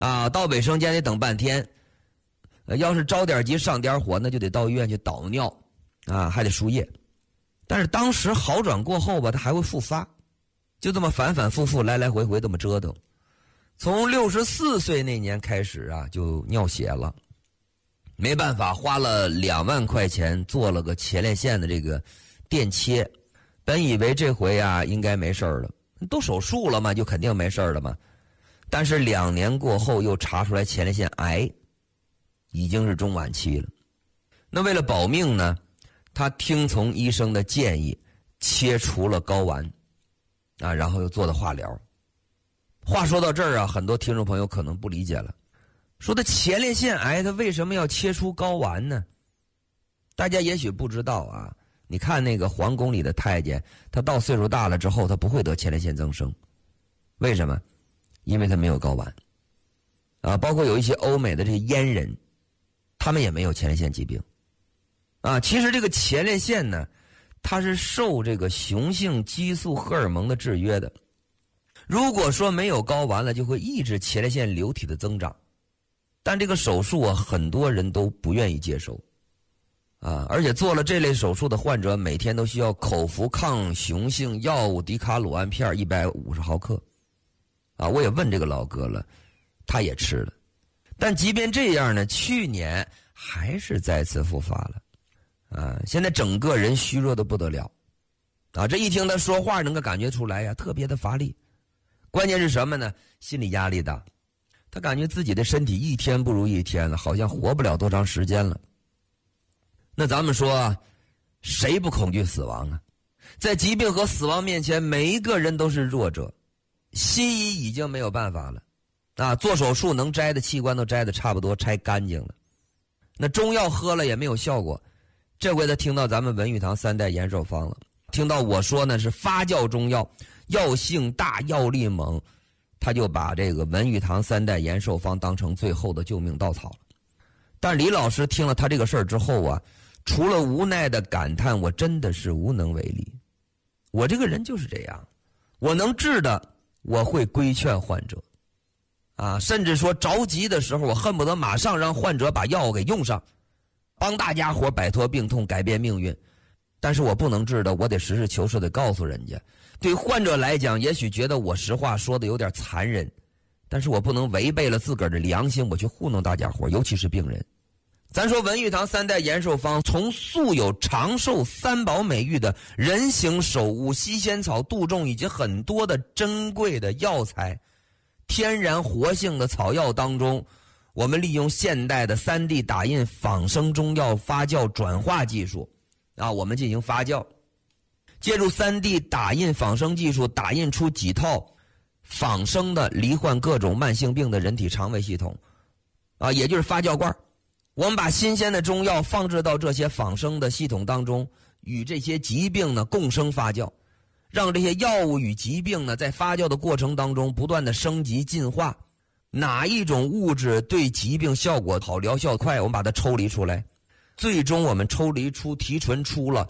到卫生间得等半天。要是着点急上点火，那就得到医院去导尿还得输液。但是当时好转过后吧，它还会复发，就这么反反复复来来回回这么折腾。从64岁那年开始就尿血了，没办法，花了2万块钱做了个前列腺的这个电切。本以为这回应该没事了，都手术了嘛，就肯定没事了嘛。但是2年过后又查出来前列腺癌，已经是中晚期了。那为了保命呢，他听从医生的建议，切除了睾丸然后又做的化疗。话说到这儿很多听众朋友可能不理解了，说的前列腺癌他为什么要切除睾丸呢？大家也许不知道你看那个皇宫里的太监，他到岁数大了之后，他不会得前列腺增生。为什么？因为他没有睾丸包括有一些欧美的这些阉人，他们也没有前列腺疾病其实这个前列腺呢，它是受这个雄性激素荷尔蒙的制约的。如果说没有睾丸了，就会抑制前列腺流体的增长。但这个手术很多人都不愿意接受而且做了这类手术的患者每天都需要口服抗雄性药物迪卡鲁胺片150毫克我也问这个老哥了，他也吃了。但即便这样呢，去年还是再次复发了现在整个人虚弱的不得了这一听他说话能够感觉出来特别的乏力。关键是什么呢？心理压力大，他感觉自己的身体一天不如一天了，好像活不了多长时间了。那咱们说谁不恐惧死亡在疾病和死亡面前，每一个人都是弱者。西医已经没有办法了做手术能摘的器官都摘的差不多，拆干净了。那中药喝了也没有效果。这回他听到咱们文玉堂3代延寿方了，听到我说呢是发酵中药，药性大，药力猛，他就把这个文玉堂3代延寿方当成最后的救命稻草了。但李老师听了他这个事儿之后除了无奈的感叹，我真的是无能为力。我这个人就是这样，我能治的我会规劝患者甚至说着急的时候，我恨不得马上让患者把药给用上，帮大家伙摆脱病痛，改变命运。但是我不能治的，我得实事求是的告诉人家。对患者来讲，也许觉得我实话说的有点残忍，但是我不能违背了自个儿的良心，我去糊弄大家伙，尤其是病人。咱说文玉堂3代延寿方，从素有长寿3宝美誉的人形首乌、西仙草、杜仲以及很多的珍贵的药材，天然活性的草药当中，我们利用现代的3D 打印仿生中药发酵转化技术我们进行发酵，借助 3D 打印仿生技术打印出几套仿生的罹患各种慢性病的人体肠胃系统也就是发酵罐。我们把新鲜的中药放置到这些仿生的系统当中，与这些疾病呢共生发酵，让这些药物与疾病呢在发酵的过程当中不断的升级进化。哪一种物质对疾病效果好、疗效快，我们把它抽离出来，最终我们提纯出了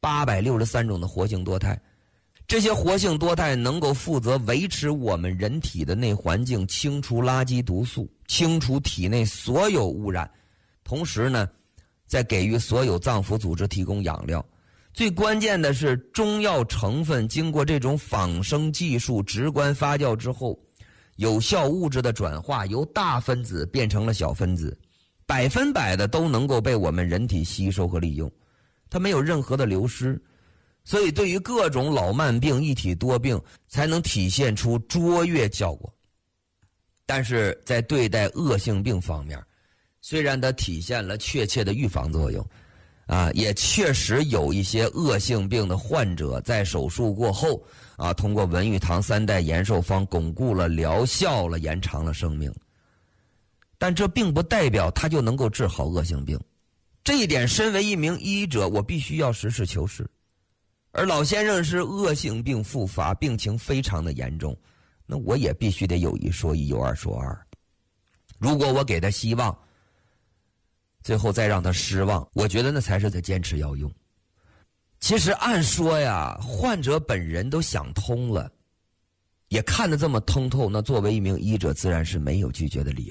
863种的活性多肽。这些活性多肽能够负责维持我们人体的内环境，清除垃圾毒素，清除体内所有污染，同时呢再给予所有脏腑组织提供养料。最关键的是，中药成分经过这种仿生技术直观发酵之后，有效物质的转化由大分子变成了小分子，100%的都能够被我们人体吸收和利用，它没有任何的流失。所以对于各种老慢病、一体多病才能体现出卓越效果。但是在对待恶性病方面，虽然它体现了确切的预防作用也确实有一些恶性病的患者在手术过后通过文玉堂3代延寿方巩固了疗效了，延长了生命。但这并不代表他就能够治好恶性病，这一点身为一名医者，我必须要实事求是。而老先生是恶性病复发，病情非常的严重，那我也必须得有一说一，有二说二。如果我给他希望，最后再让他失望，我觉得那才是他坚持要用。其实按说呀，患者本人都想通了， 也看得这么通透，那作为一名医者，自然是没有拒绝的理由。